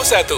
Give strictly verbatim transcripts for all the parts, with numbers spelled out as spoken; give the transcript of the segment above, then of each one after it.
satu.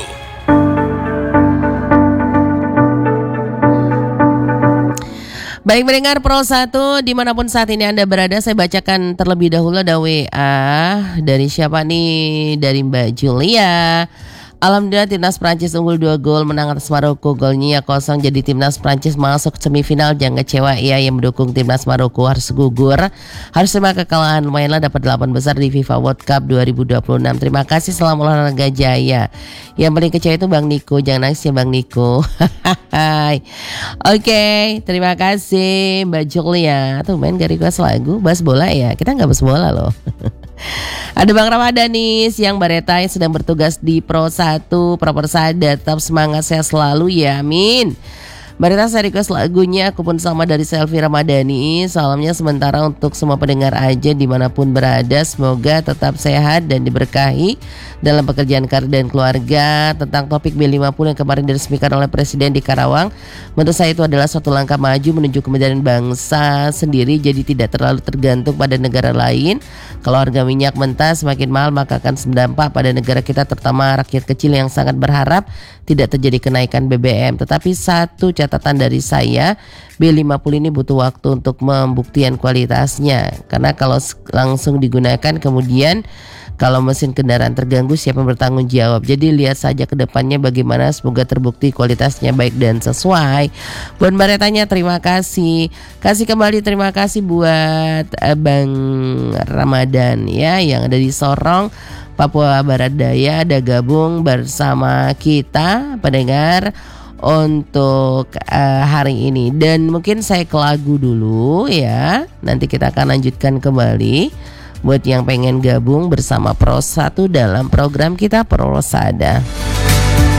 Baik mendengar Pro satu dimanapun saat ini Anda berada, saya bacakan terlebih dahulu ada W A dari siapa nih? Dari Mbak Julia. Alhamdulillah timnas Prancis unggul dua gol menang atas Maroko, golnya kosong, jadi timnas Prancis masuk semifinal. Jangan kecewa ya, yang mendukung timnas Maroko harus gugur, harus terima kekalahan. Lumayanlah dapat delapan besar di FIFA World Cup dua ribu dua puluh enam. Terima kasih, salam olahraga jaya. Yang paling kecewa itu Bang Niko, jangan nangis ya Bang Niko. Oke, okay, terima kasih Mbak Julia. Tuh main gak request lagu, bahas bola ya, kita gak bahas bola loh. Ada Bang Ramadanis yang Bareta yang sedang bertugas di Pro satu. Pro Persada tetap semangat, sehat selalu ya, amin. Bareta saya request lagunya Aku Pun Sama dari Selvi Ramadhani. Salamnya sementara untuk semua pendengar aja dimanapun berada. Semoga tetap sehat dan diberkahi dalam pekerjaan karir dan keluarga. Tentang topik B lima puluh yang kemarin diresmikan oleh Presiden di Karawang, menurut saya itu adalah suatu langkah maju menuju kemudahan bangsa sendiri. Jadi tidak terlalu tergantung pada negara lain. Kalau harga minyak mentah semakin mahal maka akan berdampak pada negara kita, terutama rakyat kecil yang sangat berharap tidak terjadi kenaikan B B M. Tetapi satu catatan dari saya, B lima puluh ini butuh waktu untuk pembuktian kualitasnya. Karena kalau langsung digunakan kemudian kalau mesin kendaraan terganggu, siapa yang bertanggung jawab? Jadi lihat saja ke depannya bagaimana, semoga terbukti kualitasnya baik dan sesuai. Buat Baretanya terima kasih. Kasih kembali terima kasih buat uh, Bang Ramadan ya yang ada di Sorong, Papua Barat Daya, ada gabung bersama kita pendengar untuk uh, hari ini. Dan mungkin saya ke lagu dulu ya. Nanti kita akan lanjutkan kembali buat yang pengen gabung bersama Pro satu dalam program kita Pro Sada.